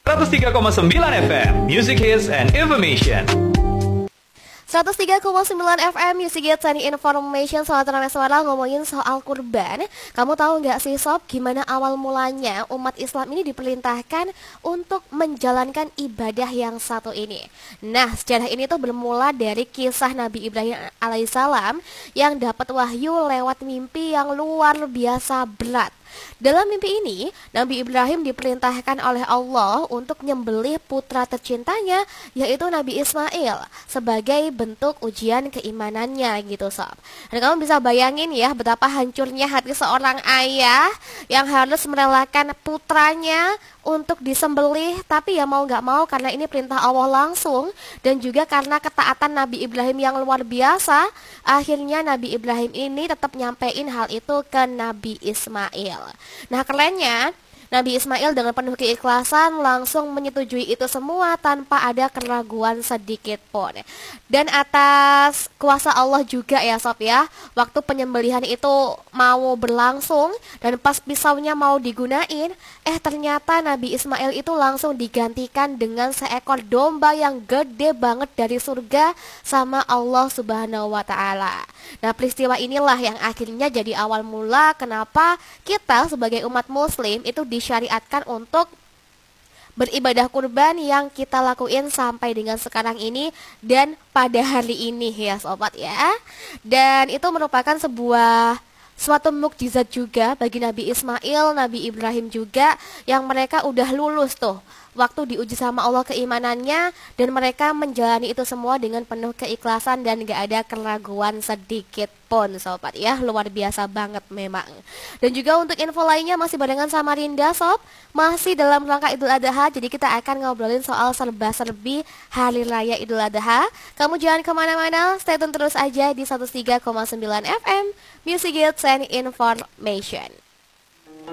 103,9 FM Music Hits and Information. 103,9 FM Music Hits and Information. Soal terang suara ngomongin soal kurban. Kamu tahu nggak sih Sob, gimana awal mulanya umat Islam ini diperintahkan untuk menjalankan ibadah yang satu ini? Nah, sejarah ini tuh bermula dari kisah Nabi Ibrahim alaihissalam yang dapat wahyu lewat mimpi yang luar biasa berat. Dalam mimpi ini, Nabi Ibrahim diperintahkan oleh Allah untuk menyembelih putra tercintanya, yaitu Nabi Ismail, sebagai bentuk ujian keimanannya gitu Sob. Dan kamu bisa bayangin ya betapa hancurnya hati seorang ayah yang harus merelakan putranya untuk disembelih, tapi ya mau gak mau karena ini perintah Allah langsung, dan juga karena ketaatan Nabi Ibrahim yang luar biasa, akhirnya Nabi Ibrahim ini tetap nyampein hal itu ke Nabi Ismail. Nah, kerennya Nabi Ismail dengan penuh keikhlasan langsung menyetujui itu semua tanpa ada keraguan sedikit pun. Dan atas kuasa Allah juga ya Sob ya, waktu penyembelihan itu mau berlangsung dan pas pisaunya mau digunain, ternyata Nabi Ismail itu langsung digantikan dengan seekor domba yang gede banget dari surga sama Allah Subhanahu wa Ta'ala. Nah, peristiwa inilah yang akhirnya jadi awal mula kenapa kita sebagai umat muslim itu disyariatkan untuk beribadah kurban yang kita lakuin sampai dengan sekarang ini dan pada hari ini ya sobat ya. Dan itu merupakan suatu mukjizat juga bagi Nabi Ismail, Nabi Ibrahim juga, yang mereka udah lulus tuh waktu diuji sama Allah keimanannya, dan mereka menjalani itu semua dengan penuh keikhlasan dan gak ada keraguan sedikit pun sobat ya. Luar biasa banget memang. Dan juga untuk info lainnya masih barengan sama Rinda Sob, masih dalam rangka Idul Adha, jadi kita akan ngobrolin soal serba-serbi Hari Raya Idul Adha. Kamu jangan kemana-mana, stay tune terus aja di 103,9 FM Music Hits and Information.